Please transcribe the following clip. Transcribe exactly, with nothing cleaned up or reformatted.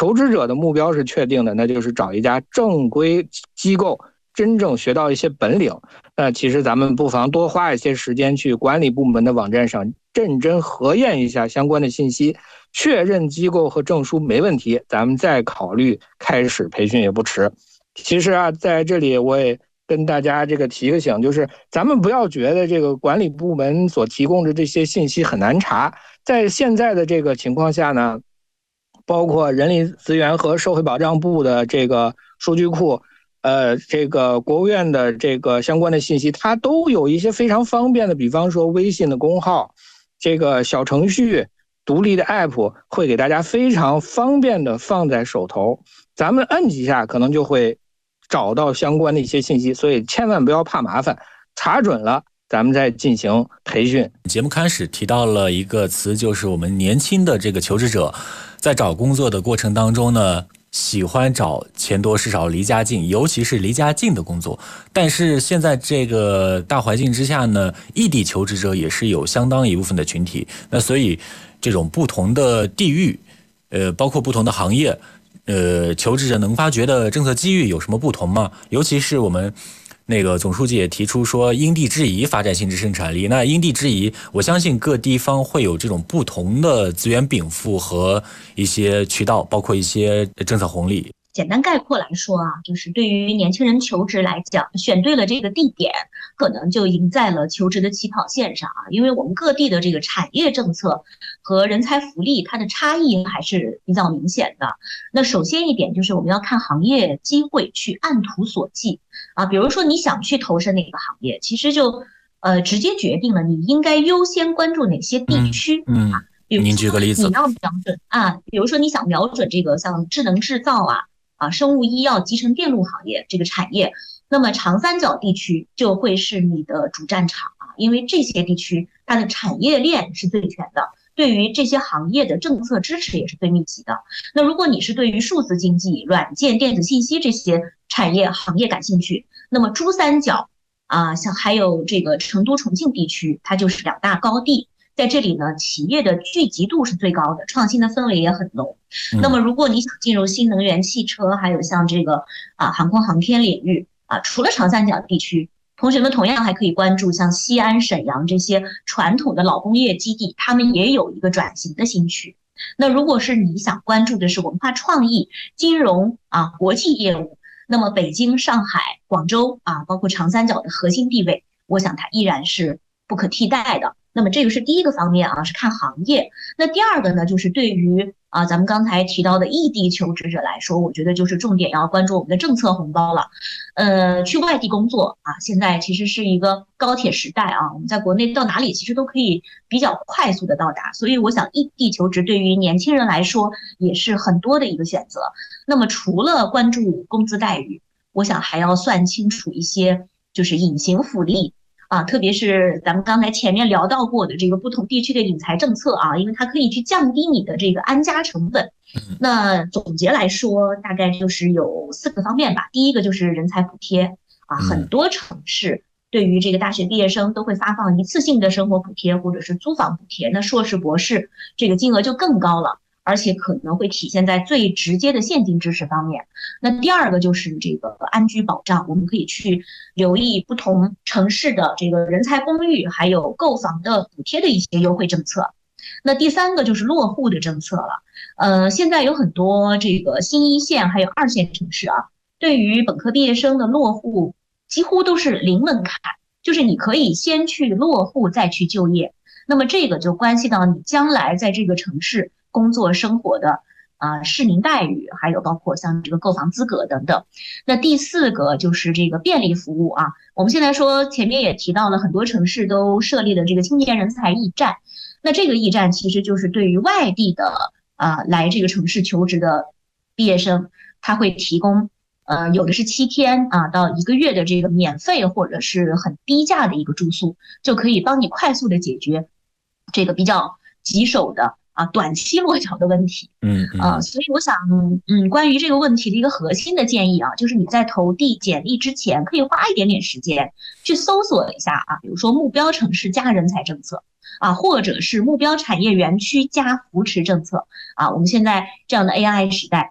求职者的目标是确定的，那就是找一家正规机构，真正学到一些本领。那其实咱们不妨多花一些时间去管理部门的网站上认真核验一下相关的信息，确认机构和证书没问题，咱们再考虑开始培训也不迟。其实啊，在这里我也跟大家这个提个醒，就是咱们不要觉得这个管理部门所提供的这些信息很难查，在现在的这个情况下呢，包括人力资源和社会保障部的这个数据库，呃，这个国务院的这个相关的信息，它都有一些非常方便的，比方说微信的公号，这个小程序、独立的 app 会给大家非常方便的放在手头，咱们摁几下可能就会找到相关的一些信息，所以千万不要怕麻烦，查准了咱们再进行培训。 节目开始提到了一个词，就是我们年轻的这个求职者在找工作的过程当中呢，喜欢找钱多事少离家近，尤其是离家近的工作。但是现在这个大环境之下呢，异地求职者也是有相当一部分的群体。那所以这种不同的地域，呃，包括不同的行业，呃，求职者能发掘的政策机遇有什么不同吗？尤其是我们那个总书记也提出说因地制宜发展新质生产力，那因地制宜，我相信各地方会有这种不同的资源禀赋和一些渠道，包括一些政策红利。 简单概括来说啊，就是对于年轻人求职来讲，选对了这个地点，可能就赢在了求职的起跑线上啊。因为我们各地的这个产业政策和人才福利，它的差异还是比较明显的。那首先一点就是我们要看行业机会，去按图索骥啊。比如说你想去投身哪个行业，其实就呃直接决定了你应该优先关注哪些地区。 嗯，嗯啊，比如您举个例子。 你要瞄准啊，比如说你想瞄准这个像智能制造啊。啊，生物医药、集成电路行业这个产业，那么长三角地区就会是你的主战场啊，因为这些地区它的产业链是最全的，对于这些行业的政策支持也是最密集的。那如果你是对于数字经济、软件、电子信息这些产业行业感兴趣，那么珠三角啊，像还有这个成都、重庆地区，它就是两大高地。在这里呢，企业的聚集度是最高的，创新的氛围也很浓。那么如果你想进入新能源汽车，还有像这个啊航空航天领域啊，除了长三角地区，同学们同样还可以关注像西安、沈阳这些传统的老工业基地，他们也有一个转型的新区。那如果是你想关注的是文化创意、金融啊国际业务，那么北京、上海、广州啊，包括长三角的核心地位，我想它依然是不可替代的。那么这个是第一个方面啊，是看行业。那第二个呢，就是对于啊咱们刚才提到的异地求职者来说，我觉得就是重点要关注我们的政策红包了。呃，去外地工作啊，现在其实是一个高铁时代啊，我们在国内到哪里其实都可以比较快速的到达，所以我想异地求职对于年轻人来说也是很多的一个选择。那么除了关注工资待遇，我想还要算清楚一些就是隐形福利。啊，特别是咱们刚才前面聊到过的这个不同地区的引才政策啊，因为它可以去降低你的这个安家成本。那总结来说，大概就是有四个方面吧。第一个就是人才补贴啊，很多城市对于这个大学毕业生都会发放一次性的生活补贴或者是租房补贴，那硕士、博士这个金额就更高了。而且可能会体现在最直接的现金支持方面。那第二个就是这个安居保障，我们可以去留意不同城市的这个人才公寓还有购房的补贴的一些优惠政策。那第三个就是落户的政策了。呃，现在有很多这个新一线还有二线城市啊，对于本科毕业生的落户几乎都是零门槛，就是你可以先去落户再去就业。那么这个就关系到你将来在这个城市工作生活的啊、呃、市民待遇，还有包括像这个购房资格等等。那第四个就是这个便利服务啊，我们现在说前面也提到了，很多城市都设立了这个青年人才驿站。那这个驿站其实就是对于外地的啊、呃、来这个城市求职的毕业生，他会提供呃有的是七天啊到一个月的这个免费或者是很低价的一个住宿，就可以帮你快速的解决这个比较棘手的啊，短期落脚的问题。 嗯嗯、 呃，所以我想，嗯，关于这个问题的一个核心的建议啊，就是你在投递简历之前，可以花一点点时间去搜索一下啊，比如说目标城市加人才政策啊，或者是目标产业园区加扶持政策啊。我们现在这样的 A I 时代，